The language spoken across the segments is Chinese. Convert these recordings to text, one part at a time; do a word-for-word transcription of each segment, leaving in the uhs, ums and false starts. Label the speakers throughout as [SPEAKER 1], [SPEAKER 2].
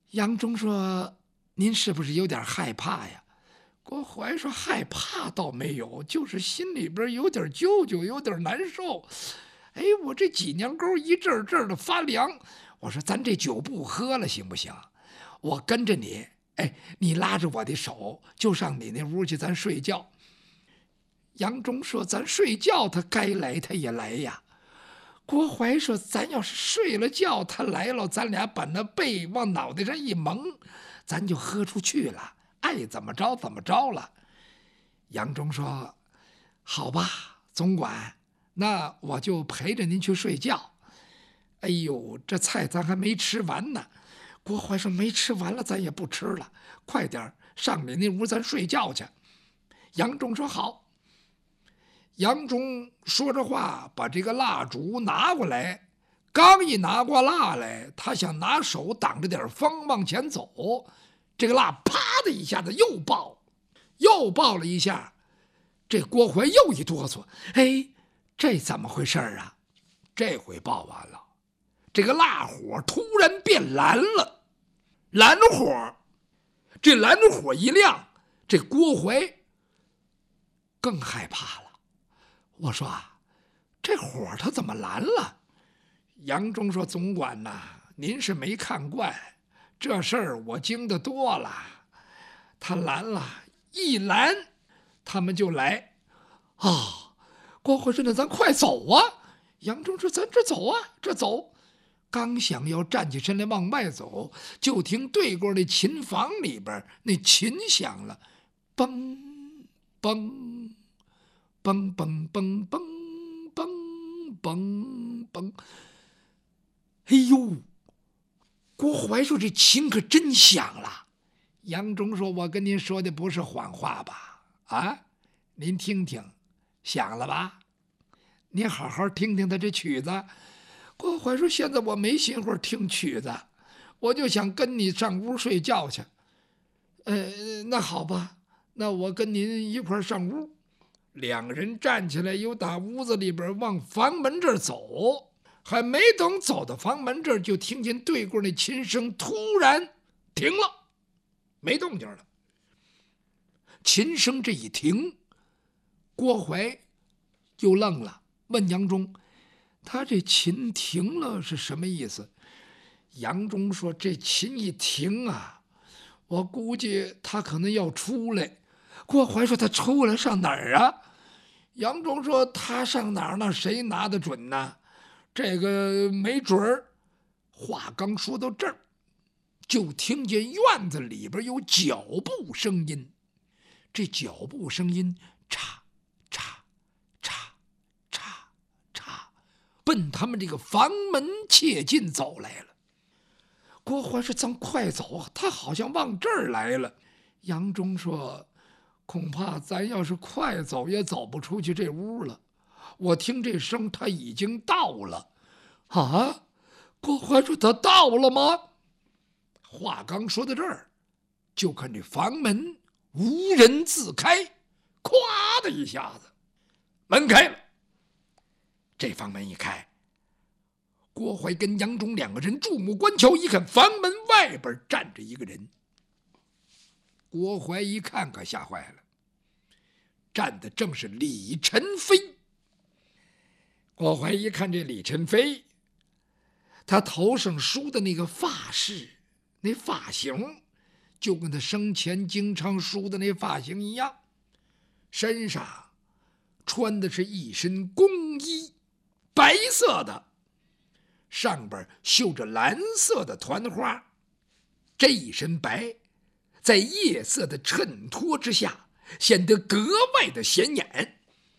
[SPEAKER 1] 杨忠说：“您是不是有点害怕呀？”郭怀说：“害怕倒没有，就是心里边有点揪揪，有点难受。哎，我这脊梁沟一阵阵的发凉。我说咱这酒不喝了行不行？我跟着你，哎，你拉着我的手就上你那屋去，咱睡觉。”杨忠说：“咱睡觉，他该来他也来呀。”郭怀说：“咱要是睡了觉，他来了，咱俩把那被往脑袋上一蒙，咱就喝出去了，爱怎么着怎么着了。”杨忠说：“好吧，总管，那我就陪着您去睡觉。”哎呦，这菜咱还没吃完呢。郭怀说：“没吃完了，咱也不吃了，快点上你那屋，咱睡觉去。”杨忠说：“好。”杨忠说着话，把这个蜡烛拿过来，刚一拿过蜡来，他想拿手挡着点风往前走，这个蜡啪的一下子又爆，又爆了一下，这郭怀又一哆嗦，哎，这怎么回事啊？这回爆完了，这个蜡火突然变蓝了，蓝火，这蓝火一亮，这郭怀更害怕了。我说：“啊，这火它怎么蓝了？”杨忠说：“总管呐，您是没看惯，这事儿我经得多了。它蓝了，一蓝，他们就来。”啊，郭怀说：“那咱快走啊！”杨忠说：“咱这走啊，这走。”刚想要站起身来往外走，就听对过那琴房里边那琴响了，嘣嘣。嘣嘣嘣嘣嘣嘣嘣！哎呦，郭怀说：“这琴可真响了。”杨忠说：“我跟您说的不是谎话吧？啊，您听听，响了吧？您好好听听他这曲子。”郭怀说：“现在我没心会听曲子，我就想跟你上屋睡觉去。”呃，那好吧，那我跟您一块儿上屋。两个人站起来，又打屋子里边往房门这儿走，还没等走到房门这儿，就听见对过那琴声突然停了，没动静了。琴声这一停，郭怀又愣了，问杨忠：“他这琴停了是什么意思？”杨忠说：“这琴一停啊，我估计他可能要出来。”郭怀说：“他出来上哪儿啊？”杨忠说：“他上哪儿呢？谁拿得准呢？这个没准儿。”话刚说到这儿，就听见院子里边有脚步声音。这脚步声音嚓嚓嚓嚓嚓，奔他们这个房门切近走来了。郭怀说：“咱快走，他好像往这儿来了。”杨忠说：“恐怕咱要是快走也走不出去这屋了。我听这声，他已经到了。”啊，郭怀说：“他到了吗？”话刚说到这儿，就看这房门无人自开，咵的一下子，门开了。这房门一开，郭怀跟杨忠两个人注目观瞧，一看房门外边站着一个人。郭怀一看可吓坏了，站的正是李宸飞。郭怀一看这李宸飞，他头上梳的那个发饰，那发型就跟他生前经常梳的那发型一样，身上穿的是一身工衣，白色的，上边绣着蓝色的团花。这一身白在夜色的衬托之下显得格外的显眼。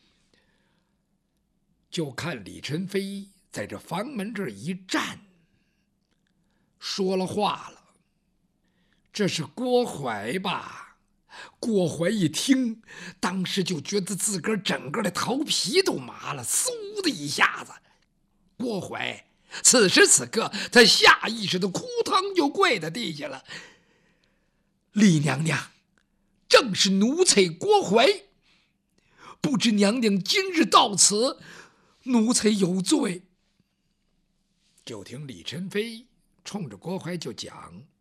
[SPEAKER 1] 就看李宸飞在这房门这儿一站，说了话了：“这是郭怀吧？”郭怀一听，当时就觉得自个儿整个的头皮都麻了，嗖的一下子。郭怀此时此刻，他下意识的扑腾就跪在地下了：“李娘娘，正是奴才郭怀，不知娘娘今日到此，奴才有罪。”就听李宸飞冲着郭怀就讲：“